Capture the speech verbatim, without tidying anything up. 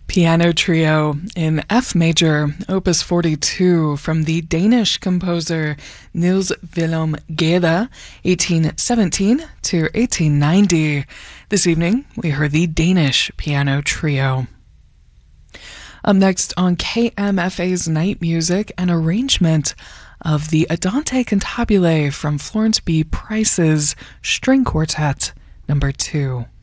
Piano Trio in F major, opus forty-two, from the Danish composer Niels Willem Gade, eighteen seventeen to eighteen ninety. This evening, we heard the Danish Piano Trio. Up next on K M F A's Night Music, an arrangement of the Andante Cantabile from Florence B. Price's String Quartet number two.